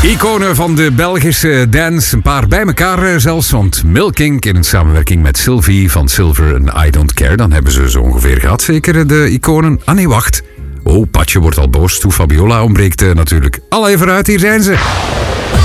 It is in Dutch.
Iconen van de Belgische dance, een paar bij elkaar zelfs. Want Milking in een samenwerking met Sylvie van Silver en I Don't Care. Dan hebben ze zo ongeveer gehad, zeker de iconen. Ah nee, wacht. Oh, Patje wordt al boos. Toe Fabiola ontbreekt natuurlijk. Al even uit, hier zijn ze.